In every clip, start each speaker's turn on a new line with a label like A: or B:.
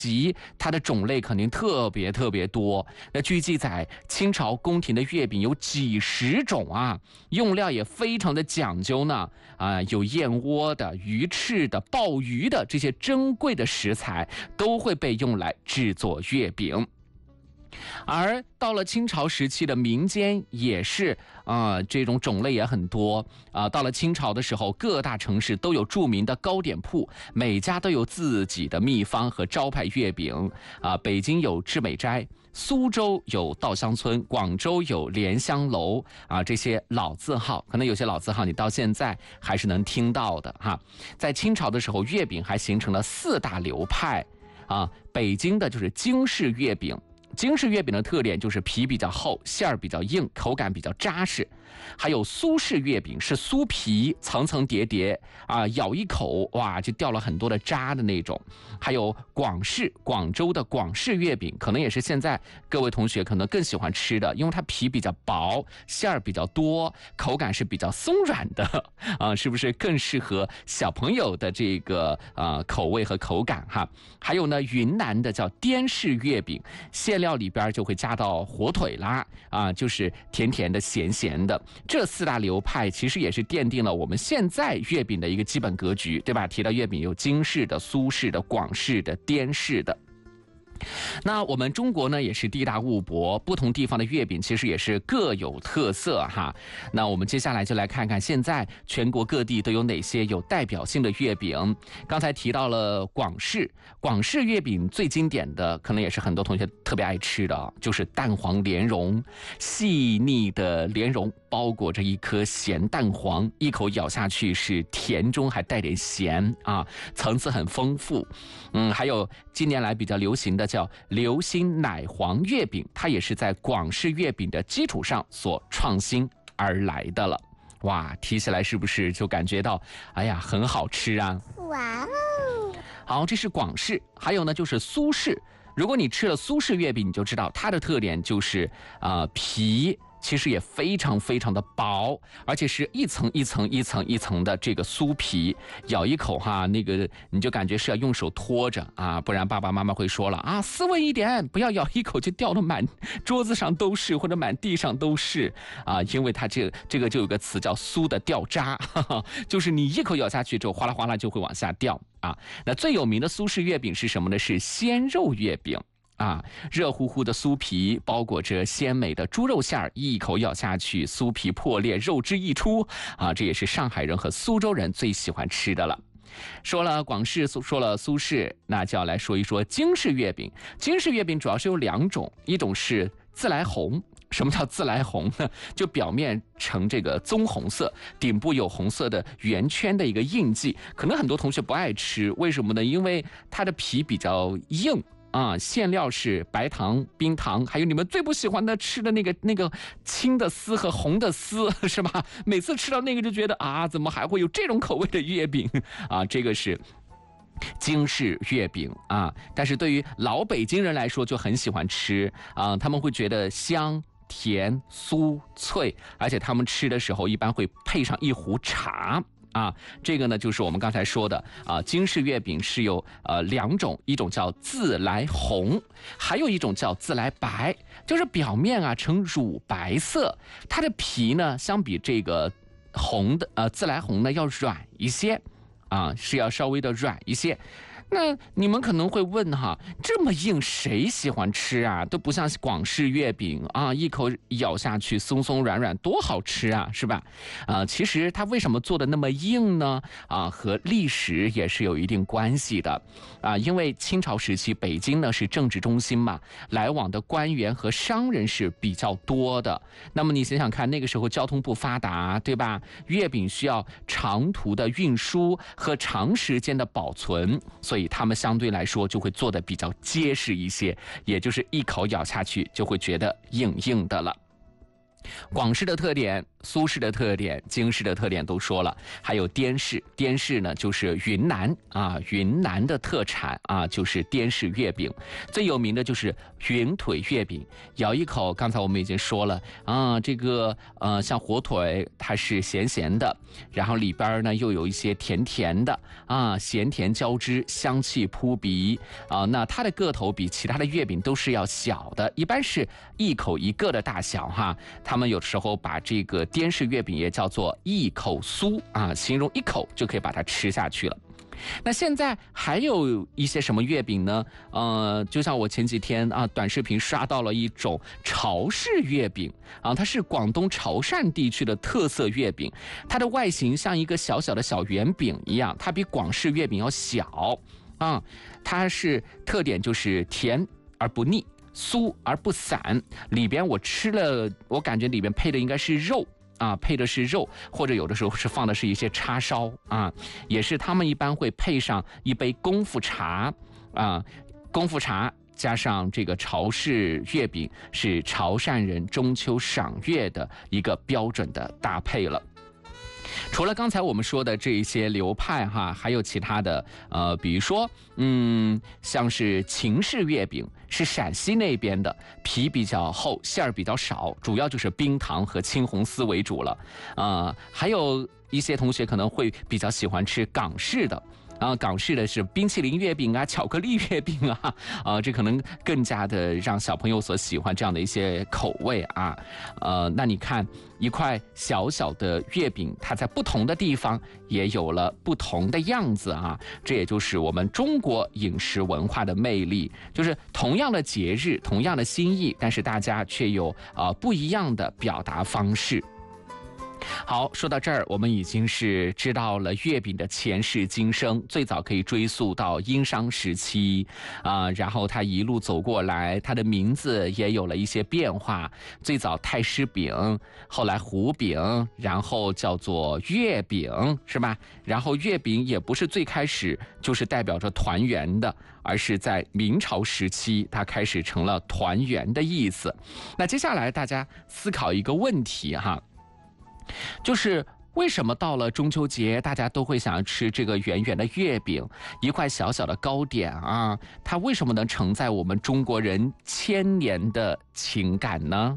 A: 及它的种类肯定特别特别多。那据记载，清朝宫廷的月饼有几十种啊，用料也非常的讲究呢。有燕窝的、鱼翅的、鲍鱼的这些珍贵的食材都会被用来制作月饼。而到了清朝时期的民间也是这种种类也很多到了清朝的时候，各大城市都有著名的糕点铺，每家都有自己的秘方和招牌月饼北京有知美斋，苏州有稻香村，广州有莲香楼这些老字号，可能有些老字号你到现在还是能听到的哈。在清朝的时候，月饼还形成了4大流派北京的就是京式月饼。京式月饼的特点就是皮比较厚，馅儿比较硬，口感比较扎实。还有苏式月饼是酥皮层层叠叠咬一口哇就掉了很多的渣的那种。还有广州的广式月饼，可能也是现在各位同学可能更喜欢吃的，因为它皮比较薄，馅儿比较多，口感是比较松软的是不是更适合小朋友的这个口味和口感哈？还有呢，云南的叫滇式月饼，馅料里边就会加到火腿啦就是甜甜的咸咸的。这4大流派其实也是奠定了我们现在月饼的一个基本格局，对吧？提到月饼有京式的、苏式的、广式的、滇式的。那我们中国呢也是地大物博，不同地方的月饼其实也是各有特色哈。那我们接下来就来看看现在全国各地都有哪些有代表性的月饼。刚才提到了广式月饼最经典的，可能也是很多同学特别爱吃的，就是蛋黄莲蓉。细腻的莲蓉包裹着一颗咸蛋黄，一口咬下去是甜中还带点咸层次很丰富。还有近年来比较流行的叫流心奶黄月饼，它也是在广式月饼的基础上所创新而来的了。哇，提起来是不是就感觉到哎呀很好吃啊？哇哦！好，这是广式。还有呢就是苏式。如果你吃了苏式月饼，你就知道它的特点就是皮其实也非常非常的薄，而且是一层一层一层一层的这个酥皮，咬一口那个你就感觉是要用手托着不然爸爸妈妈会说了斯文一点，不要咬一口就掉得满桌子上都是或者满地上都是因为它这个就有个词叫酥的掉渣就是你一口咬下去之后哗啦哗啦就会往下掉那最有名的苏式月饼是什么呢？是鲜肉月饼热乎乎的酥皮包裹着鲜美的猪肉馅儿，一口咬下去，酥皮破裂，肉汁溢出这也是上海人和苏州人最喜欢吃的了。说了广式，说了苏式，那就要来说一说京式月饼。京式月饼主要是有2种，一种是自来红。什么叫自来红呢？就表面呈这个棕红色，顶部有红色的圆圈的一个印记。可能很多同学不爱吃，为什么呢？因为它的皮比较硬馅料是白糖、冰糖，还有你们最不喜欢的吃的那个青的丝和红的丝，是吧？每次吃到那个就觉得怎么还会有这种口味的月饼这个是京式月饼但是对于老北京人来说就很喜欢吃他们会觉得香、甜、酥、脆，而且他们吃的时候一般会配上一壶茶这个呢就是我们刚才说的京式月饼是有2种，一种叫自来红，还有一种叫自来白，就是表面呈乳白色，它的皮呢相比这个红的自来红呢要软一些是要稍微的软一些。那你们可能会问这么硬谁喜欢吃都不像广式月饼一口咬下去松松软软多好吃是吧？其实它为什么做的那么硬呢？和历史也是有一定关系的因为清朝时期北京呢是政治中心嘛，来往的官员和商人是比较多的。那么你想想看，那个时候交通不发达，对吧？月饼需要长途的运输和长时间的保存，所以他们相对来说就会做得比较结实一些，也就是一口咬下去就会觉得硬硬的了。广式的特点苏式的特点、京式的特点都说了，还有滇式。滇式呢，就是云南啊，云南的特产啊，就是滇式月饼。最有名的就是云腿月饼，咬一口，刚才我们已经说了啊，这个像火腿，它是咸咸的，然后里边呢又有一些甜甜的啊，咸甜交织，香气扑鼻啊。那它的个头比其他的月饼都是要小的，一般是一口一个的大小哈。他们有时候把这个滇式月饼也叫做一口酥啊，形容一口就可以把它吃下去了。那现在还有一些什么月饼呢？就像我前几天啊短视频刷到了一种潮式月饼啊，它是广东潮汕地区的特色月饼，它的外形像一个小小的小圆饼一样，它比广式月饼要小啊，它是特点就是甜而不腻，酥而不散，里边我吃了，我感觉里边配的应该是肉啊，配的是肉，或者有的时候是放的是一些叉烧啊，也是他们一般会配上一杯功夫茶啊，功夫茶加上这个潮式月饼，是潮汕人中秋赏月的一个标准的搭配了。除了刚才我们说的这一些流派哈，还有其他的比如说像是秦式月饼，是陕西那边的，皮比较厚，馅儿比较少，主要就是冰糖和青红丝为主了还有一些同学可能会比较喜欢吃港式的。港式的是冰淇淋月饼啊，巧克力月饼啊，这可能更加的让小朋友所喜欢这样的一些口味啊。那你看一块小小的月饼，它在不同的地方也有了不同的样子啊。这也就是我们中国饮食文化的魅力，就是同样的节日，同样的心意，但是大家却有不一样的表达方式。好，说到这儿，我们已经是知道了月饼的前世今生，最早可以追溯到殷商时期然后它一路走过来，它的名字也有了一些变化，最早太师饼，后来糊饼，然后叫做月饼，是吧？然后月饼也不是最开始就是代表着团圆的，而是在明朝时期它开始成了团圆的意思。那接下来大家思考一个问题哈，就是为什么到了中秋节，大家都会想要吃这个圆圆的月饼，一块小小的糕点啊？它为什么能承载我们中国人千年的情感呢？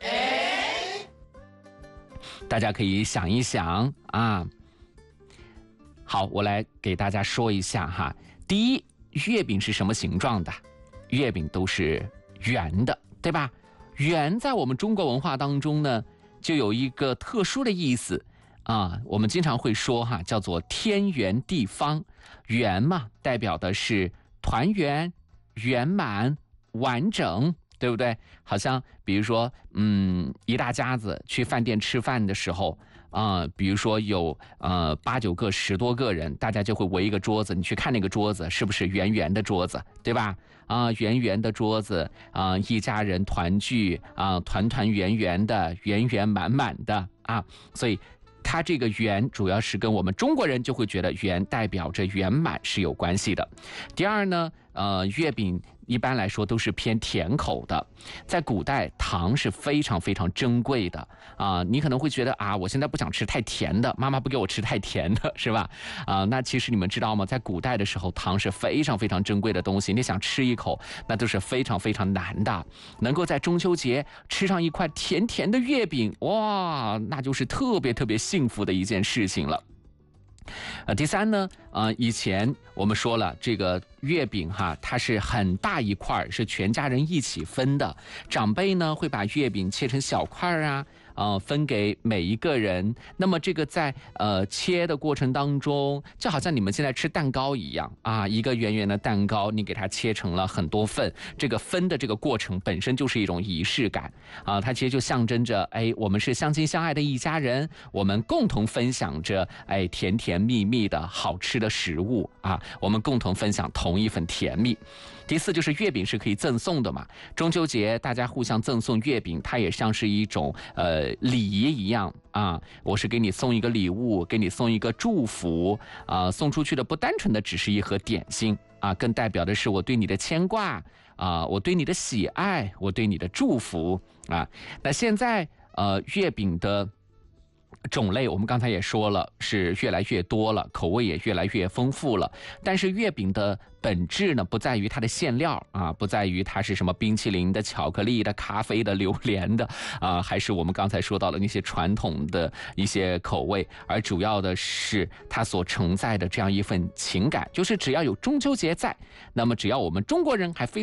A: 大家可以想一想啊。好，我来给大家说一下哈。第一，月饼是什么形状的？月饼都是圆的，对吧？圆在我们中国文化当中呢，就有一个特殊的意思啊，我们经常会说哈，叫做天圆地方。圆嘛，代表的是团圆、圆满、完整，对不对？好像比如说，一大家子去饭店吃饭的时候比如说有8、9个、10多个人，大家就会围一个桌子，你去看那个桌子是不是圆圆的桌子，对吧？圆圆的桌子一家人团聚团团圆圆的，圆圆满满的所以它这个圆主要是跟我们中国人就会觉得圆代表着圆满是有关系的。第二呢，月饼一般来说都是偏甜口的，在古代糖是非常非常珍贵的你可能会觉得我现在不想吃太甜的，妈妈不给我吃太甜的，是吧？那其实你们知道吗？在古代的时候，糖是非常非常珍贵的东西，你想吃一口那都是非常非常难的。能够在中秋节吃上一块甜甜的月饼，哇，那就是特别特别幸福的一件事情了。第三呢，以前我们说了，这个月饼它是很大一块，是全家人一起分的。长辈呢会把月饼切成小块分给每一个人。那么这个在切的过程当中，就好像你们现在吃蛋糕一样一个圆圆的蛋糕，你给它切成了很多份，这个分的这个过程本身就是一种仪式感它其实就象征着我们是相亲相爱的一家人，我们共同分享着甜甜蜜蜜的好吃的食物我们共同分享同一份甜蜜。第四就是月饼是可以赠送的嘛，中秋节大家互相赠送月饼，它也像是一种礼仪一样我是给你送一个礼物，给你送一个祝福送出去的不单纯的只是一盒点心更代表的是我对你的牵挂我对你的喜爱，我对你的祝福那现在月饼的种类我们刚才也说了，是越来越多了，口味也越来越丰富了。但是月饼的本质呢，不在于它的馅料啊，不在于它是什么冰淇淋的、巧克力的、咖啡的、榴莲的啊，还是我们刚才说到的那些传统的一些口味，而主要的是它所承载的这样一份情感，就是只要有中秋节在，那么只要我们中国人还非